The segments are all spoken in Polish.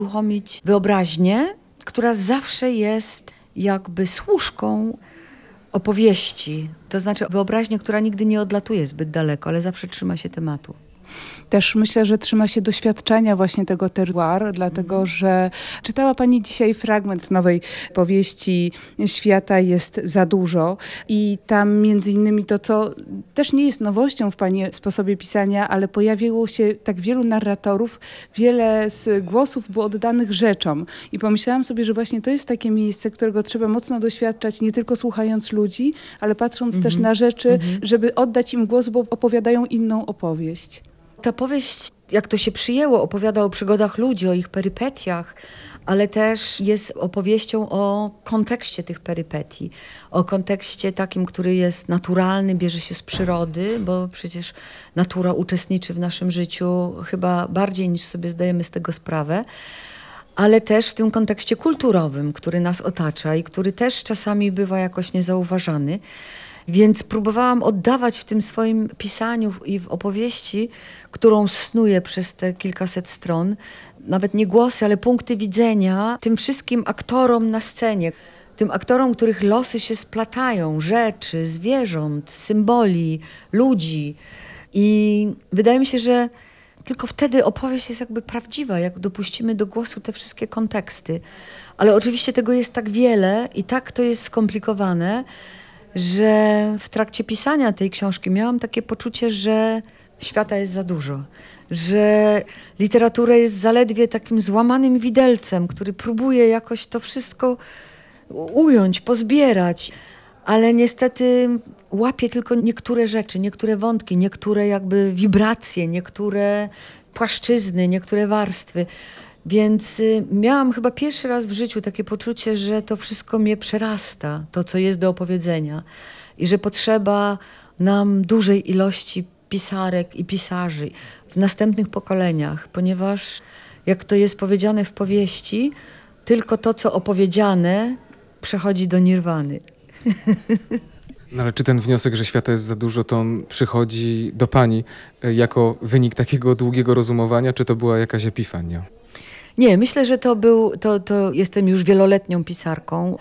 uruchomić wyobraźnię, która zawsze jest jakby służką opowieści. To znaczy wyobraźnię, która nigdy nie odlatuje zbyt daleko, ale zawsze trzyma się tematu. Też myślę, że trzyma się doświadczenia właśnie tego terroir, dlatego że czytała Pani dzisiaj fragment nowej powieści Świata jest za dużo i tam między innymi to, co też nie jest nowością w Pani sposobie pisania, ale pojawiło się tak wielu narratorów, wiele z głosów było oddanych rzeczom i pomyślałam sobie, że właśnie to jest takie miejsce, którego trzeba mocno doświadczać, nie tylko słuchając ludzi, ale patrząc też na rzeczy, żeby oddać im głos, bo opowiadają inną opowieść. Ta powieść, jak to się przyjęło, opowiada o przygodach ludzi, o ich perypetiach, ale też jest opowieścią o kontekście tych perypetii. O kontekście takim, który jest naturalny, bierze się z przyrody, bo przecież natura uczestniczy w naszym życiu chyba bardziej niż sobie zdajemy z tego sprawę, ale też w tym kontekście kulturowym, który nas otacza i który też czasami bywa jakoś niezauważany. Więc próbowałam oddawać w tym swoim pisaniu i w opowieści, którą snuję przez te kilkaset stron, nawet nie głosy, ale punkty widzenia tym wszystkim aktorom na scenie. Tym aktorom, których losy się splatają, rzeczy, zwierząt, symboli, ludzi. I wydaje mi się, że tylko wtedy opowieść jest jakby prawdziwa, jak dopuścimy do głosu te wszystkie konteksty. Ale oczywiście tego jest tak wiele i tak to jest skomplikowane, że w trakcie pisania tej książki miałam takie poczucie, że świata jest za dużo, że literatura jest zaledwie takim złamanym widelcem, który próbuje jakoś to wszystko ująć, pozbierać, ale niestety łapie tylko niektóre rzeczy, niektóre wątki, niektóre jakby wibracje, niektóre płaszczyzny, niektóre warstwy. Więc miałam chyba pierwszy raz w życiu takie poczucie, że to wszystko mnie przerasta, to co jest do opowiedzenia i że potrzeba nam dużej ilości pisarek i pisarzy w następnych pokoleniach, ponieważ jak to jest powiedziane w powieści, tylko to co opowiedziane przechodzi do nirwany. No ale czy ten wniosek, że świata jest za dużo, to on przychodzi do Pani jako wynik takiego długiego rozumowania, czy to była jakaś epifania? Nie, myślę, że to jestem już wieloletnią pisarką.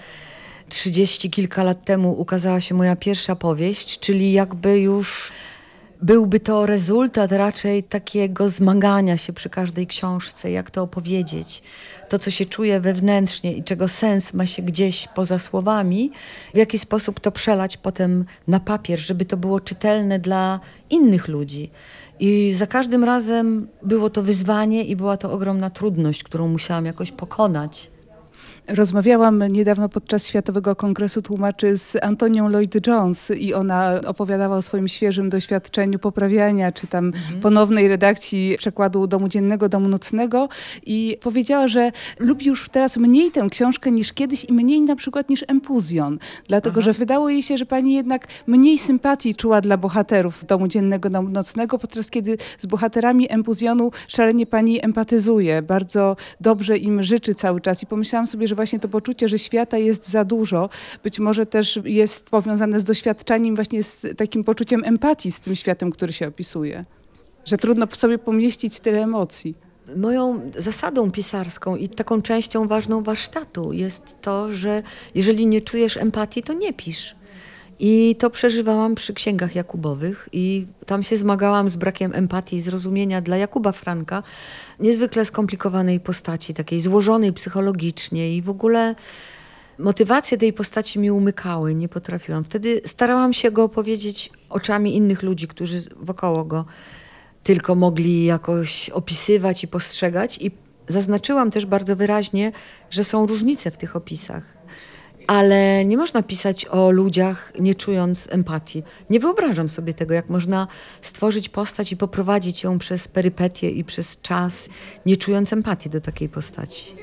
30 kilka lat temu ukazała się moja pierwsza powieść, czyli jakby już byłby to rezultat raczej takiego zmagania się przy każdej książce, jak to opowiedzieć. To, co się czuje wewnętrznie i czego sens ma się gdzieś poza słowami, w jaki sposób to przelać potem na papier, żeby to było czytelne dla innych ludzi. I za każdym razem było to wyzwanie i była to ogromna trudność, którą musiałam jakoś pokonać. Rozmawiałam niedawno podczas Światowego Kongresu Tłumaczy z Antonią Lloyd-Jones i ona opowiadała o swoim świeżym doświadczeniu poprawiania, czy tam ponownej redakcji przekładu Domu Dziennego, Domu Nocnego i powiedziała, że lubi już teraz mniej tę książkę niż kiedyś i mniej na przykład niż Empuzjon, dlatego że wydało jej się, że pani jednak mniej sympatii czuła dla bohaterów Domu Dziennego, Domu Nocnego, podczas kiedy z bohaterami Empuzjonu szalenie pani empatyzuje, bardzo dobrze im życzy cały czas i pomyślałam sobie, że właśnie to poczucie, że świata jest za dużo, być może też jest powiązane z doświadczaniem, właśnie z takim poczuciem empatii z tym światem, który się opisuje. Że trudno w sobie pomieścić tyle emocji. Moją zasadą pisarską i taką częścią ważną warsztatu jest to, że jeżeli nie czujesz empatii, to nie pisz. I to przeżywałam przy księgach Jakubowych i tam się zmagałam z brakiem empatii i zrozumienia dla Jakuba Franka, niezwykle skomplikowanej postaci, takiej złożonej psychologicznie i w ogóle motywacje tej postaci mi umykały, nie potrafiłam. Wtedy starałam się go opowiedzieć oczami innych ludzi, którzy wokoło go tylko mogli jakoś opisywać i postrzegać i zaznaczyłam też bardzo wyraźnie, że są różnice w tych opisach. Ale nie można pisać o ludziach, nie czując empatii. Nie wyobrażam sobie tego, jak można stworzyć postać i poprowadzić ją przez perypetie i przez czas, nie czując empatii do takiej postaci.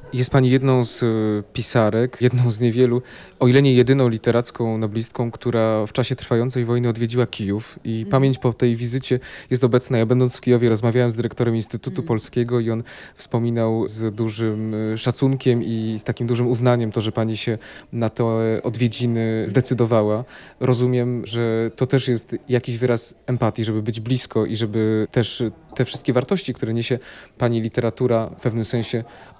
Jest pani jedną z pisarek, jedną z niewielu, o ile nie jedyną literacką noblistką, która w czasie trwającej wojny odwiedziła Kijów i pamięć po tej wizycie jest obecna. Ja będąc w Kijowie rozmawiałem z dyrektorem Instytutu Polskiego i on wspominał z dużym szacunkiem i z takim dużym uznaniem to, że pani się na te odwiedziny zdecydowała. Rozumiem, że to też jest jakiś wyraz empatii, żeby być blisko i żeby też te wszystkie wartości, które niesie pani literatura w pewnym sensie